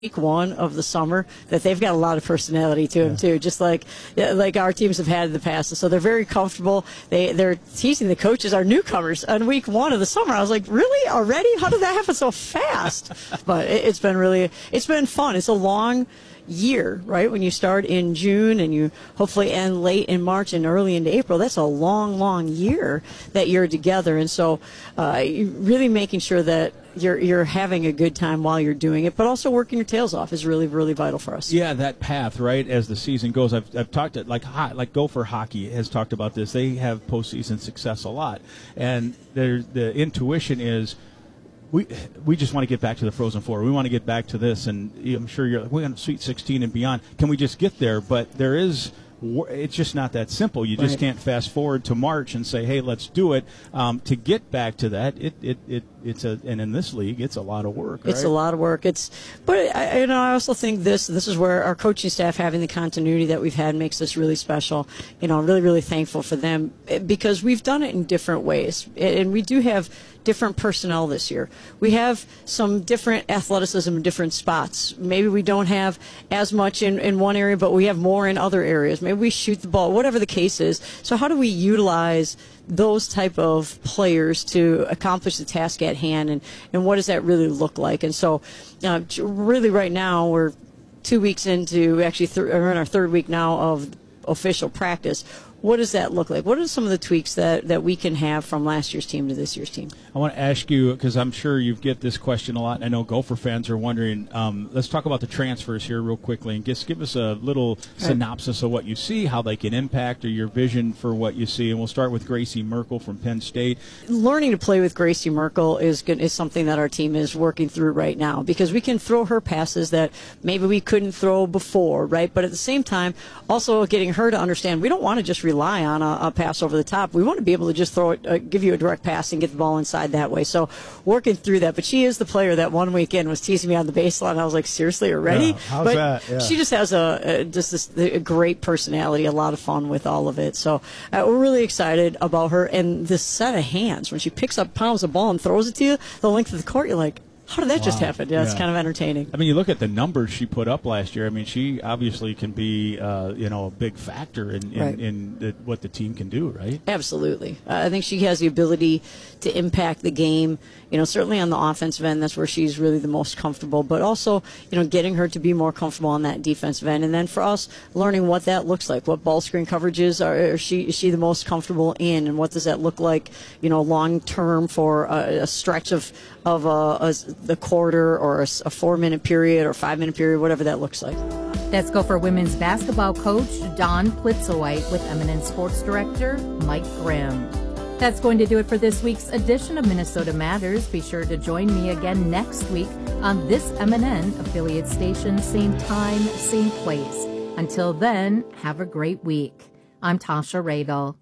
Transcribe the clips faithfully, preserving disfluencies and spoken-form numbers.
week one of the summer that they've got a lot of personality to them, yeah. too, just like like our teams have had in the past. So they're very comfortable. They, they're teasing the coaches, our newcomers, on week one of the summer. I was like, really? Already? How did that happen so fast? But it, it's been really, it's been fun. It's a long year, right? When you start in June and you hopefully end late in March and early into April, that's a long, long year that you're together. And so uh, really making sure that you're you're having a good time while you're doing it, but also working your tails off is really, really vital for us. Yeah, that path, right, as the season goes. I've, I've talked to, like, like Gopher Hockey has talked about this. They have postseason success a lot. And the intuition is, We we just want to get back to the Frozen Four. We want to get back to this, and I'm sure you're like, we're on Sweet sixteen and beyond. Can we just get there? But there is, it's just not that simple. You just right. can't fast forward to March and say, hey, let's do it. Um, to get back to that, it, it, it it's a, and in this league, it's a lot of work. It's right? a lot of work. It's, but I, you know, I also think this this is where our coaching staff having the continuity that we've had makes us really special. You know, I'm really, really thankful for them because we've done it in different ways, and we do have different personnel this year. We have some different athleticism in different spots. Maybe we don't have as much in, in one area, but we have more in other areas. Maybe we shoot the ball, whatever the case is. So how do we utilize those type of players to accomplish the task at hand, and, and what does that really look like? And so uh, really right now we're two weeks into, actually th- we're in our third week now of official practice. What does that look like? What are some of the tweaks that, that we can have from last year's team to this year's team? I want to ask you, because I'm sure you get this question a lot, and I know Gopher fans are wondering. Um, let's talk about the transfers here real quickly, and just give us a little right. synopsis of what you see, how they can impact, or your vision for what you see. And we'll start with Gracie Merkel from Penn State. Learning to play with Gracie Merkel is good, is something that our team is working through right now, because we can throw her passes that maybe we couldn't throw before, right? But at the same time, also getting her to understand we don't want to just rely on a, a pass over the top. We want to be able to just throw it, uh, give you a direct pass and get the ball inside that way. So working through that. But she is the player that one weekend was teasing me on the baseline. I was like, seriously, already? Yeah, how's but that? Yeah. She just has a, a just this a great personality, a lot of fun with all of it. So uh, we're really excited about her and this set of hands. When she picks up, pounds the ball and throws it to you the length of the court, you're like, how did that wow. just happen? Yeah, yeah, it's kind of entertaining. I mean, you look at the numbers she put up last year. I mean, she obviously can be, uh, you know, a big factor in, in, right. in the, what the team can do, right? Absolutely. Uh, I think she has the ability to impact the game. You know, certainly on the offensive end, that's where she's really the most comfortable. But also, you know, getting her to be more comfortable on that defensive end. And then for us, learning what that looks like. What ball screen coverages are, are she is she the most comfortable in? And what does that look like, you know, long term for a, a stretch of, of a, a, the quarter or a, a four-minute period or five-minute period, whatever that looks like. Let's go for women's basketball coach Dawn Plitzowite with Eminent Sports Director Mike Grimm. That's going to do it for this week's edition of Minnesota Matters. Be sure to join me again next week on this M N N affiliate station, same time, same place. Until then, have a great week. I'm Tasha Radel.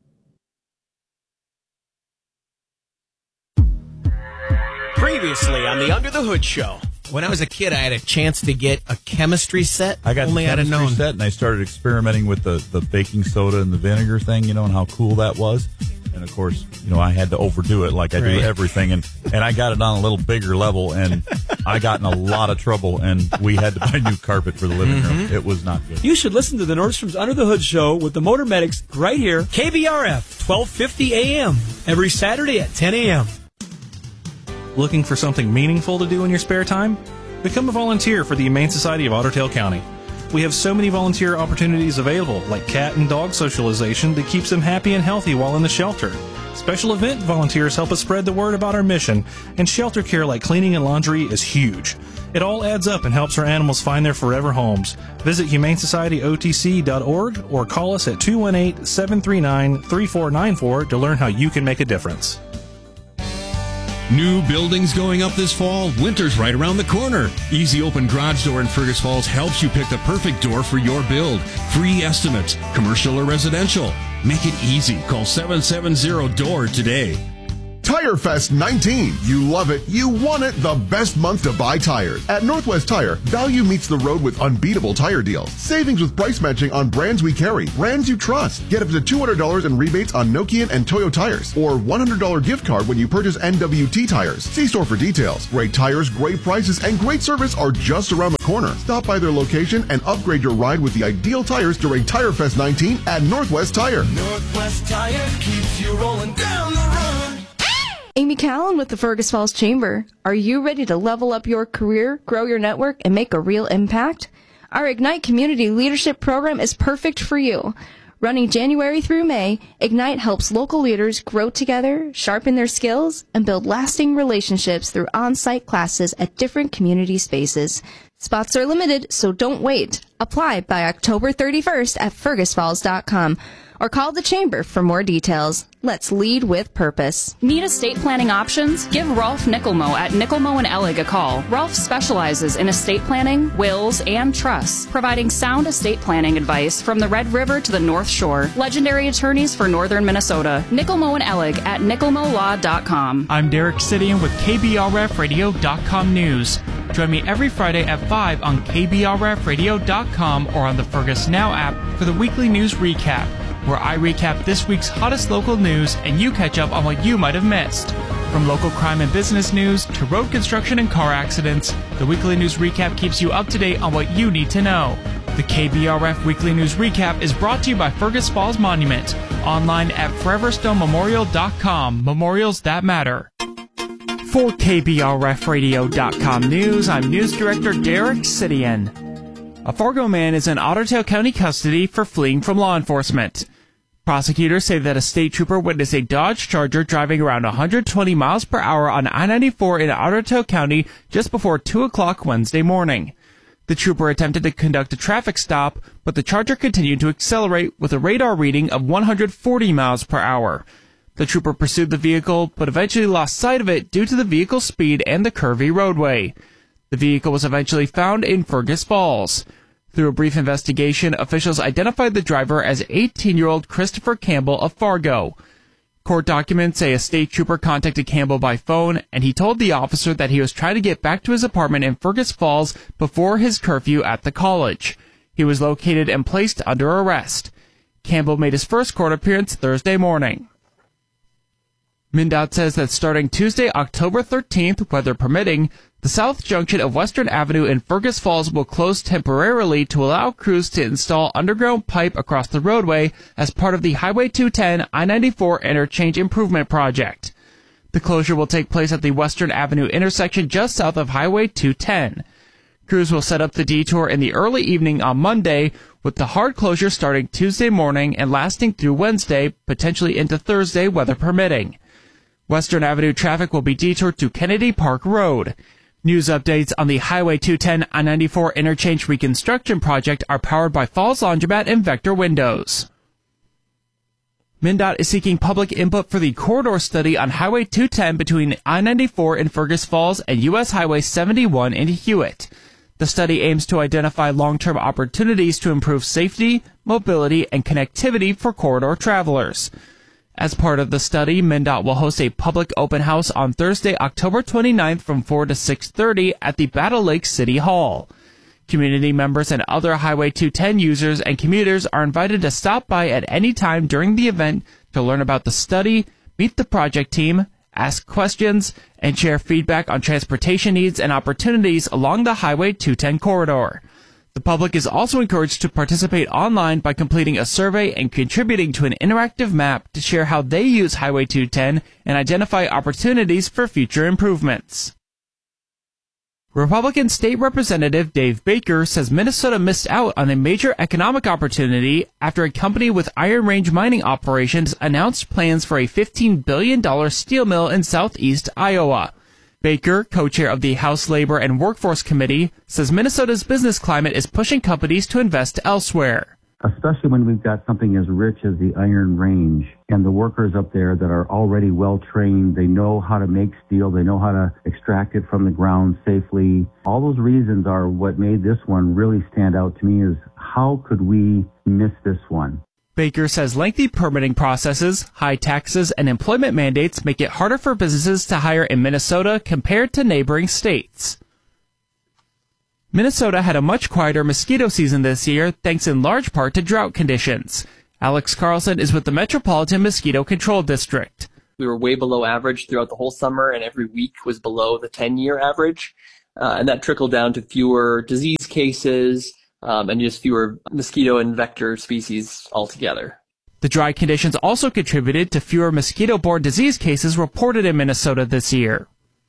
Previously on the Under the Hood Show. When I was a kid, I had a chance to get a chemistry set. I got Only the chemistry I'd known. set, and I started experimenting with the, the baking soda and the vinegar thing, you know, and how cool that was. And, of course, you know, I had to overdo it like I right. do everything. And, and I got it on a little bigger level, and I got in a lot of trouble, and we had to buy new carpet for the living mm-hmm. room. It was not good. You should listen to the Nordstrom's Under the Hood Show with the Motor Medics right here. K B R F, twelve fifty A M, every Saturday at ten A M Looking for something meaningful to do in your spare time? Become a volunteer for the Humane Society of Otter Tail County. We have so many volunteer opportunities available, like cat and dog socialization that keeps them happy and healthy while in the shelter. Special event volunteers help us spread the word about our mission, and shelter care like cleaning and laundry is huge. It all adds up and helps our animals find their forever homes. Visit humane society o t c dot org or call us at two one eight, seven three nine, three four nine four to learn how you can make a difference. New buildings going up this fall? Winter's right around the corner. Easy Open Garage Door in Fergus Falls helps you pick the perfect door for your build. Free estimates, commercial or residential. Make it easy. Call seven seven zero D O O R today. Tire Fest nineteen. You love it. You want it. The best month to buy tires. At Northwest Tire, value meets the road with unbeatable tire deals. Savings with price matching on brands we carry, brands you trust. Get up to two hundred dollars in rebates on Nokian and Toyo tires, or one hundred dollars gift card when you purchase N W T tires. See store for details. Great tires, great prices, and great service are just around the corner. Stop by their location and upgrade your ride with the ideal tires during Tire Fest nineteen at Northwest Tire. Northwest Tire keeps you rolling down the road. Amy Callan with the Fergus Falls Chamber. Are you ready to level up your career, grow your network, and make a real impact? Our Ignite Community Leadership Program is perfect for you. Running January through May, Ignite helps local leaders grow together, sharpen their skills, and build lasting relationships through on-site classes at different community spaces. Spots are limited, so don't wait. Apply by October thirty-first at fergus falls dot com or call the Chamber for more details. Let's lead with purpose. Need estate planning options? Give Rolf Nickelmo at Nickelmo and Ellig a call. Rolf specializes in estate planning, wills, and trusts, providing sound estate planning advice from the Red River to the North Shore. Legendary attorneys for northern Minnesota. Nickelmo and Ellig at nickelmo law dot com. I'm Derek Sidian with K B R F radio dot com News. Join me every Friday at five on K B R F radio dot com or on the Fergus Now app for the weekly news recap, where I recap this week's hottest local news and you catch up on what you might have missed. From local crime and business news to road construction and car accidents, the weekly news recap keeps you up to date on what you need to know. The K B R F Weekly News Recap is brought to you by Fergus Falls Monument, online at forever stone memorial dot com, memorials that matter. For K B R F radio dot com News, I'm News Director Derek Sidian. A Fargo man is in Otter Tail County custody for fleeing from law enforcement. Prosecutors say that a state trooper witnessed a Dodge Charger driving around one hundred twenty miles per hour on I ninety-four in Otter Tail County just before two o'clock Wednesday morning. The trooper attempted to conduct a traffic stop, but the Charger continued to accelerate with a radar reading of one hundred forty miles per hour. The trooper pursued the vehicle, but eventually lost sight of it due to the vehicle's speed and the curvy roadway. The vehicle was eventually found in Fergus Falls. Through a brief investigation, officials identified the driver as eighteen-year-old Christopher Campbell of Fargo. Court documents say a state trooper contacted Campbell by phone, and he told the officer that he was trying to get back to his apartment in Fergus Falls before his curfew at the college. He was located and placed under arrest. Campbell made his first court appearance Thursday morning. MnDOT says that starting Tuesday, October thirteenth, weather permitting, the south junction of Western Avenue in Fergus Falls will close temporarily to allow crews to install underground pipe across the roadway as part of the Highway two ten I ninety-four Interchange Improvement Project. The closure will take place at the Western Avenue intersection just south of Highway two ten. Crews will set up the detour in the early evening on Monday, with the hard closure starting Tuesday morning and lasting through Wednesday, potentially into Thursday, weather permitting. Western Avenue traffic will be detoured to Kennedy Park Road. News updates on the Highway two ten I ninety-four Interchange Reconstruction Project are powered by Falls Laundromat and Vector Windows. MnDOT is seeking public input for the corridor study on Highway two ten between I ninety-four in Fergus Falls and U S Highway seventy-one in Hewitt. The study aims to identify long-term opportunities to improve safety, mobility, and connectivity for corridor travelers. As part of the study, MnDOT will host a public open house on Thursday, October twenty-ninth from four to six thirty at the Battle Lake City Hall. Community members and other Highway two ten users and commuters are invited to stop by at any time during the event to learn about the study, meet the project team, ask questions, and share feedback on transportation needs and opportunities along the Highway two ten corridor. The public is also encouraged to participate online by completing a survey and contributing to an interactive map to share how they use Highway two ten and identify opportunities for future improvements. Republican State Representative Dave Baker says Minnesota missed out on a major economic opportunity after a company with Iron Range mining operations announced plans for a fifteen billion dollars steel mill in southeast Iowa. Baker, co-chair of the House Labor and Workforce Committee, says Minnesota's business climate is pushing companies to invest elsewhere. Especially when we've got something as rich as the Iron Range and the workers up there that are already well trained. They know how to make steel. They know how to extract it from the ground safely. All those reasons are what made this one really stand out to me is how could we miss this one? Baker says lengthy permitting processes, high taxes, and employment mandates make it harder for businesses to hire in Minnesota compared to neighboring states. Minnesota had a much quieter mosquito season this year, thanks in large part to drought conditions. Alex Carlson is with the Metropolitan Mosquito Control District. We were way below average throughout the whole summer, and every week was below the ten-year average. Uh, and that trickled down to fewer disease cases, Um, and just fewer mosquito and vector species altogether. The dry conditions also contributed to fewer mosquito-borne disease cases reported in Minnesota this year.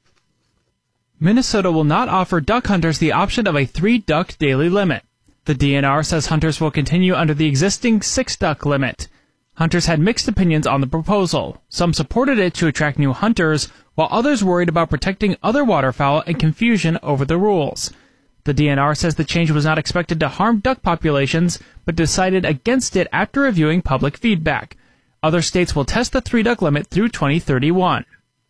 Minnesota will not offer duck hunters the option of a three-duck daily limit. The D N R says hunters will continue under the existing six-duck limit. Hunters had mixed opinions on the proposal. Some supported it to attract new hunters, while others worried about protecting other waterfowl and confusion over the rules. The D N R says the change was not expected to harm duck populations, but decided against it after reviewing public feedback. Other states will test the three-duck limit through twenty thirty-one.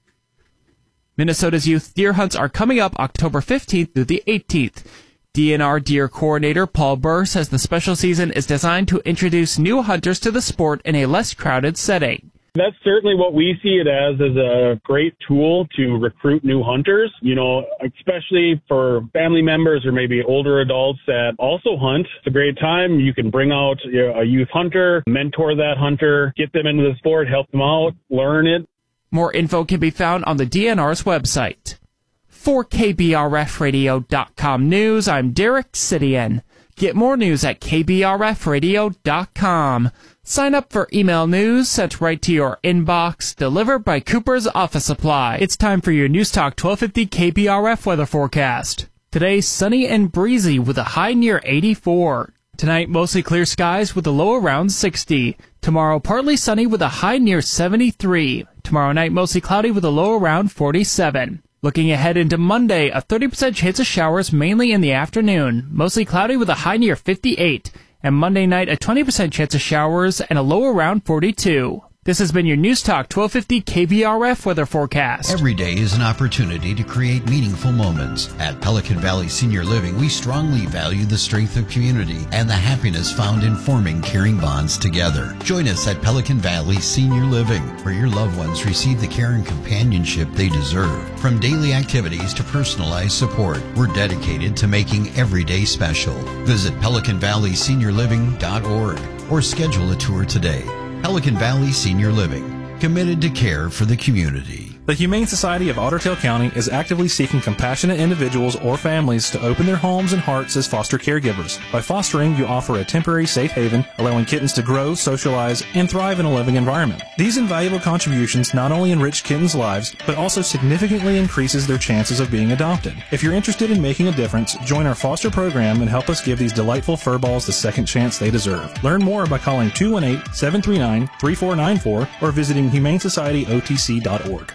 Minnesota's youth deer hunts are coming up October fifteenth through the eighteenth. D N R Deer Coordinator Paul Burr says the special season is designed to introduce new hunters to the sport in a less crowded setting. That's certainly what we see it as, as a great tool to recruit new hunters, you know, especially for family members or maybe older adults that also hunt. It's a great time. You can bring out a youth hunter, mentor that hunter, get them into the sport, help them out, learn it. More info can be found on the D N R's website. For K B R F radio dot com News, I'm Derek Sidian. Get more news at K B R F radio dot com. Sign up for email news sent right to your inbox, delivered by Cooper's Office Supply. It's time for your News Talk twelve fifty K B R F weather forecast. Today, sunny and breezy with a high near eighty-four. Tonight, mostly clear skies with a low around sixty. Tomorrow, partly sunny with a high near seventy-three. Tomorrow night, mostly cloudy with a low around forty-seven. Looking ahead into Monday, a thirty percent chance of showers mainly in the afternoon. Mostly cloudy with a high near fifty-eight. And Monday night, a twenty percent chance of showers and a low around forty-two. This has been your News Talk twelve fifty K B R F weather forecast. Every day is an opportunity to create meaningful moments. At Pelican Valley Senior Living, we strongly value the strength of community and the happiness found in forming caring bonds together. Join us at Pelican Valley Senior Living, where your loved ones receive the care and companionship they deserve. From daily activities to personalized support, we're dedicated to making every day special. Visit pelican valley senior living dot org or schedule a tour today. Pelican Valley Senior Living, committed to care for the community. The Humane Society of Otter Tail County is actively seeking compassionate individuals or families to open their homes and hearts as foster caregivers. By fostering, you offer a temporary safe haven, allowing kittens to grow, socialize, and thrive in a living environment. These invaluable contributions not only enrich kittens' lives, but also significantly increases their chances of being adopted. If you're interested in making a difference, join our foster program and help us give these delightful furballs the second chance they deserve. Learn more by calling two one eight, seven three nine, three four nine four or visiting humane society o t c dot org.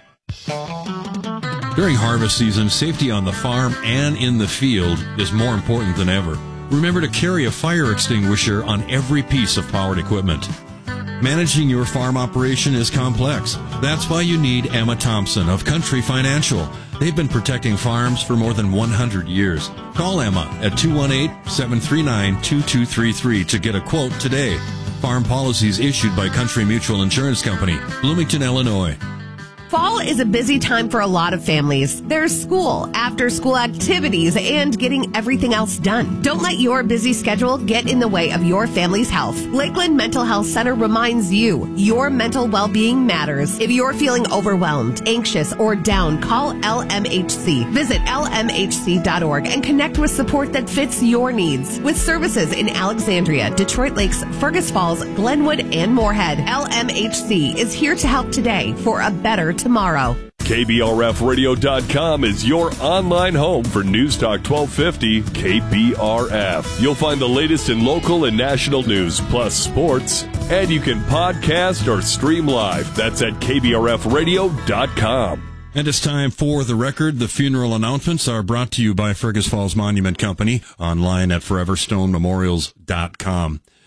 During harvest season, safety on the farm and in the field is more important than ever. Remember to carry a fire extinguisher on every piece of powered equipment. Managing your farm operation is complex. That's why you need Emma Thompson of Country Financial. They've been protecting farms for more than one hundred years. Call Emma at two one eight, seven three nine, two two three three to get a quote today. Farm policies issued by Country Mutual Insurance Company, Bloomington, Illinois. Fall is a busy time for a lot of families. There's school, after-school activities, and getting everything else done. Don't let your busy schedule get in the way of your family's health. Lakeland Mental Health Center reminds you, your mental well-being matters. If you're feeling overwhelmed, anxious, or down, call L M H C. Visit L M H C dot org and connect with support that fits your needs. With services in Alexandria, Detroit Lakes, Fergus Falls, Glenwood, and Moorhead, L M H C is here to help today for a better tomorrow. K B R F radio dot com is your online home for News Talk twelve fifty K B R F. You'll find the latest in local and national news, plus sports, and you can podcast or stream live. That's at K B R F radio dot com. And it's time for The Record. The funeral announcements are brought to you by Fergus Falls Monument Company, online at forever stone memorials dot com.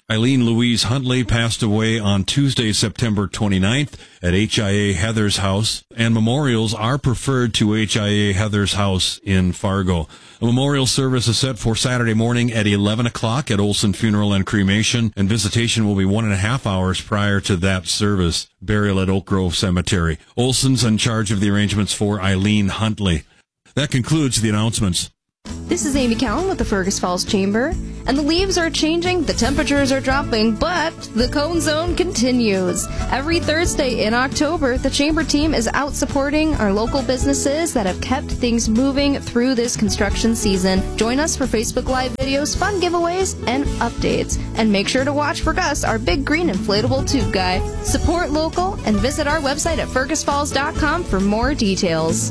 Eileen Louise Huntley passed away on Tuesday, September twenty-ninth at H I A Heather's house, and memorials are preferred to H I A Heather's house in Fargo. A memorial service is set for Saturday morning at eleven o'clock at Olson Funeral and Cremation, and visitation will be one and a half hours prior to that service. Burial at Oak Grove Cemetery. Olson's in charge of the arrangements for Eileen Huntley. That concludes the announcements. This is Amy Cowan with the Fergus Falls Chamber, and the leaves are changing, the temperatures are dropping, but the Cone Zone continues. Every Thursday in October, the Chamber team is out supporting our local businesses that have kept things moving through this construction season. Join us for Facebook Live videos, fun giveaways, and updates. And make sure to watch for Gus, our big green inflatable tube guy. Support local and visit our website at fergus falls dot com for more details.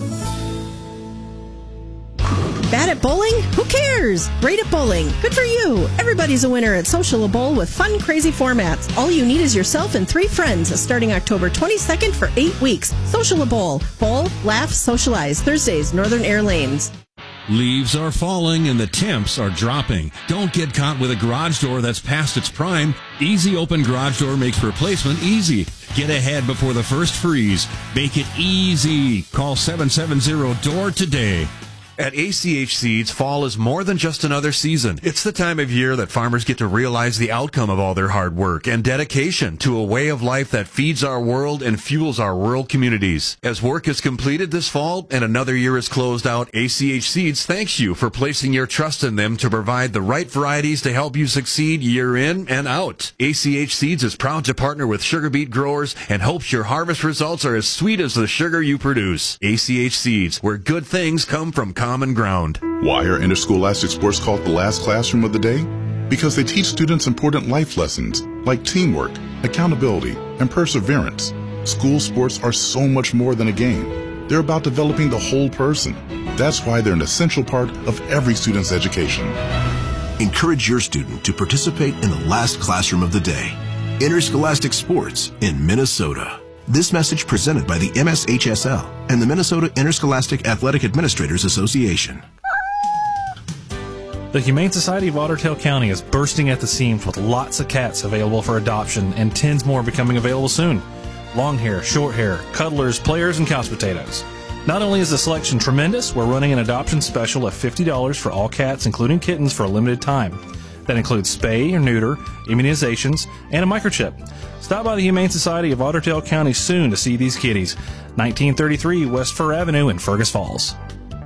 Bad at bowling? Who cares? Great at bowling. Good for you. Everybody's a winner at Social Bowl with fun, crazy formats. All you need is yourself and three friends starting October twenty-second for eight weeks. Social Bowl. Bowl, laugh, socialize. Thursdays, Northern Air Lanes. Leaves are falling and the temps are dropping. Don't get caught with a garage door that's past its prime. Easy Open Garage Door makes replacement easy. Get ahead before the first freeze. Make it easy. Call seven seven zero D O O R today. At A C H Seeds, fall is more than just another season. It's the time of year that farmers get to realize the outcome of all their hard work and dedication to a way of life that feeds our world and fuels our rural communities. As work is completed this fall and another year is closed out, A C H Seeds thanks you for placing your trust in them to provide the right varieties to help you succeed year in and out. A C H Seeds is proud to partner with sugar beet growers and hopes your harvest results are as sweet as the sugar you produce. A C H Seeds, where good things come from common ground. Why are interscholastic sports called the last classroom of the day? Because they teach students important life lessons like teamwork, accountability, and perseverance. School sports are so much more than a game. They're about developing the whole person. That's why they're an essential part of every student's education. Encourage your student to participate in the last classroom of the day. Interscholastic sports in Minnesota. This message presented by the M S H S L and the Minnesota Interscholastic Athletic Administrators Association. The Humane Society of Ottertail County is bursting at the seams with lots of cats available for adoption and tens more becoming available soon. Long hair, short hair, cuddlers, players, and couch potatoes. Not only is the selection tremendous, we're running an adoption special of fifty dollars for all cats, including kittens, for a limited time. That includes spay or neuter, immunizations, and a microchip. Stop by the Humane Society of Ottertail County soon to see these kitties. nineteen thirty-three West Fur Avenue in Fergus Falls.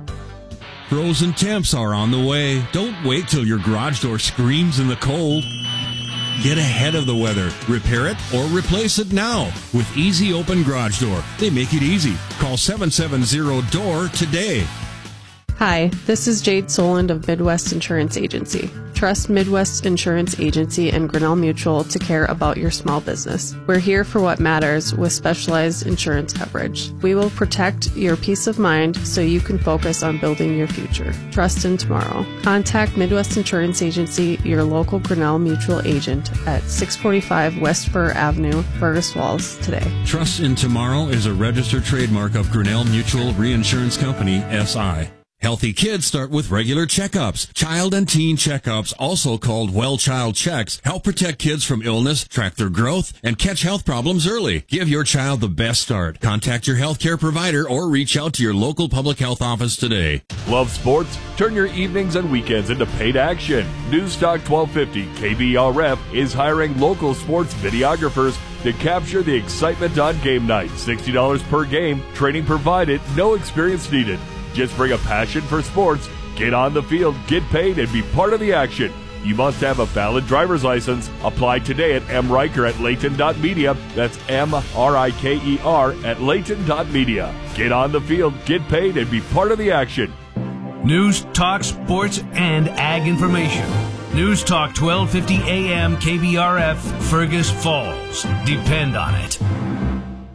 Frozen temps are on the way. Don't wait till your garage door screams in the cold. Get ahead of the weather. Repair it or replace it now with Easy Open Garage Door. They make it easy. Call seven seven zero D O O R today. Hi, this is Jade Soland of Midwest Insurance Agency. Trust Midwest Insurance Agency and Grinnell Mutual to care about your small business. We're here for what matters with specialized insurance coverage. We will protect your peace of mind so you can focus on building your future. Trust in tomorrow. Contact Midwest Insurance Agency, your local Grinnell Mutual agent, at six forty-five West Fur Avenue, Fergus Falls, today. Trust in Tomorrow is a registered trademark of Grinnell Mutual Reinsurance Company, S I Healthy kids start with regular checkups. Child and teen checkups, also called Well Child Checks, help protect kids from illness, track their growth, and catch health problems early. Give your child the best start. Contact your healthcare provider or reach out to your local public health office today. Love sports? Turn your evenings and weekends into paid action. Newstalk twelve fifty K B R F is hiring local sports videographers to capture the excitement on game night. sixty dollars per game, training provided, no experience needed. Just bring a passion for sports, get on the field, get paid, and be part of the action. You must have a valid driver's license. Apply today at M. Riker at Layton dot media. That's M R I K E R at Layton dot media. Get on the field, get paid, and be part of the action. News, talk, sports, and ag information. News Talk twelve fifty A M K B R F, Fergus Falls. Depend on it.